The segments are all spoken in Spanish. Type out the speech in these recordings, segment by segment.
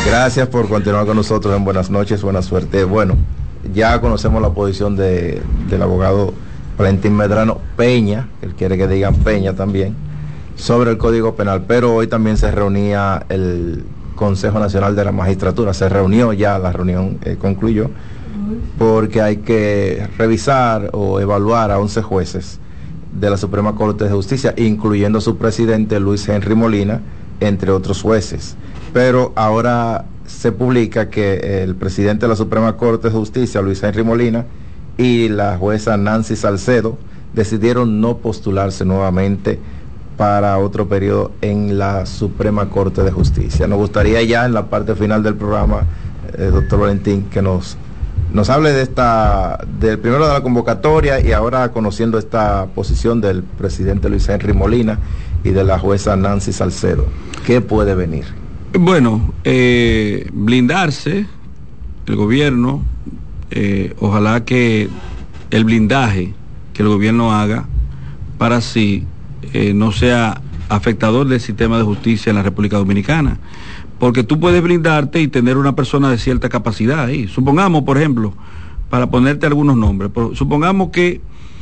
Gracias por continuar con nosotros en Buenas noches, buena suerte. Bueno, ya conocemos la posición del abogado Valentín Medrano Peña, él quiere que digan Peña también, sobre el Código Penal, pero hoy también se reunía el Consejo Nacional de la Magistratura, se reunió ya, la reunión concluyó, porque hay que revisar o evaluar a 11 jueces de la Suprema Corte de Justicia, incluyendo a su presidente Luis Henry Molina, entre otros jueces. Pero ahora se publica que el presidente de la Suprema Corte de Justicia, Luis Henry Molina, y la jueza Nancy Salcedo decidieron no postularse nuevamente para otro periodo en la Suprema Corte de Justicia. Nos gustaría ya en la parte final del programa, doctor Valentín, que nos hable del primero de la convocatoria y ahora conociendo esta posición del presidente Luis Henry Molina y de la jueza Nancy Salcedo. ¿Qué puede venir? Bueno, blindarse el gobierno, ojalá que el blindaje que el gobierno haga para sí no sea afectador del sistema de justicia en la República Dominicana, porque tú puedes blindarte y tener una persona de cierta capacidad ahí. Supongamos, por ejemplo, para ponerte algunos nombres, supongamos que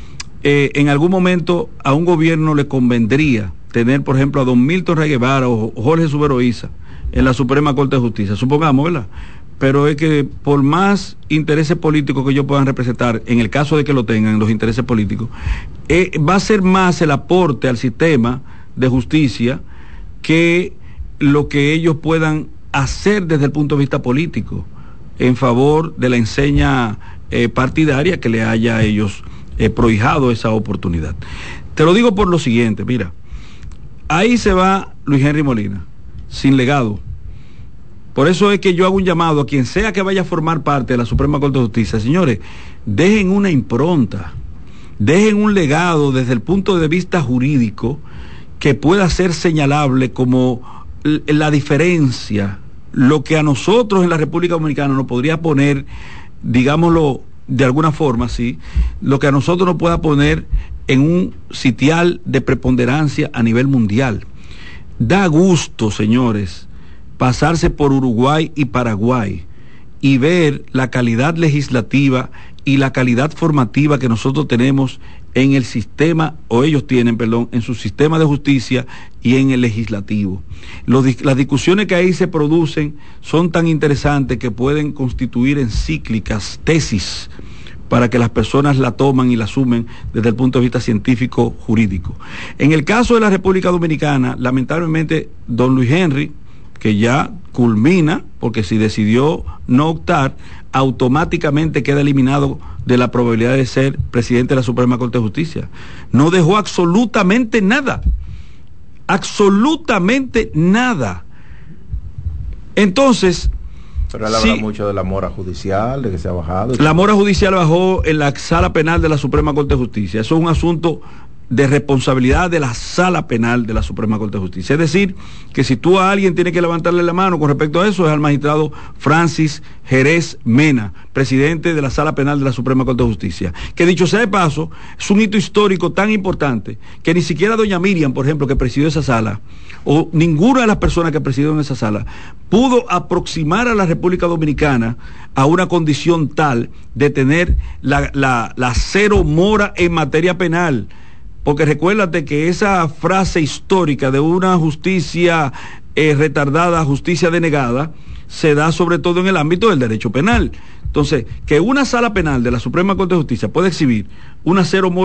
en algún momento a un gobierno le convendría tener, por ejemplo, a don Milton Rey Guevara o Jorge Subero Isa en la Suprema Corte de Justicia, supongamos, ¿verdad? Pero es que por más intereses políticos que ellos puedan representar, en el caso de que lo tengan, los intereses políticos, va a ser más el aporte al sistema de justicia que lo que ellos puedan hacer desde el punto de vista político en favor de la enseña partidaria que le haya a ellos prohijado esa oportunidad. Te lo digo por lo siguiente, mira, ahí se va Luis Henry Molina, sin legado. Por eso es que yo hago un llamado a quien sea que vaya a formar parte de la Suprema Corte de Justicia. Señores, dejen una impronta, dejen un legado desde el punto de vista jurídico que pueda ser señalable como la diferencia, lo que a nosotros en la República Dominicana nos podría poner, digámoslo de alguna forma, sí, lo que a nosotros nos pueda poner en un sitial de preponderancia a nivel mundial. Da gusto, señores, pasarse por Uruguay y Paraguay y ver la calidad legislativa y la calidad formativa que nosotros tenemos en el sistema, o ellos tienen, perdón, en su sistema de justicia y en el legislativo. Las discusiones que ahí se producen son tan interesantes que pueden constituir encíclicas, tesis, para que las personas la toman y la asumen desde el punto de vista científico jurídico. En el caso de la República Dominicana, lamentablemente, don Luis Henry, que ya culmina, porque si decidió no optar, automáticamente queda eliminado de la probabilidad de ser presidente de la Suprema Corte de Justicia. No dejó absolutamente nada. Absolutamente nada. Entonces, pero él habla mucho de la mora judicial, de que se ha bajado. La mora judicial bajó en la sala penal de la Suprema Corte de Justicia. Eso es un asunto de responsabilidad de la sala penal de la Suprema Corte de Justicia. Es decir, que si tú a alguien tienes que levantarle la mano con respecto a eso, es al magistrado Francis Jerez Mena, presidente de la sala penal de la Suprema Corte de Justicia, que dicho sea de paso, es un hito histórico tan importante que ni siquiera doña Miriam, por ejemplo, que presidió esa sala, o ninguna de las personas que presidieron esa sala, pudo aproximar a la República Dominicana a una condición tal de tener la cero mora en materia penal. Porque recuérdate que esa frase histórica de una justicia retardada, justicia denegada, se da sobre todo en el ámbito del derecho penal. Entonces, que una sala penal de la Suprema Corte de Justicia puede exhibir una cero mora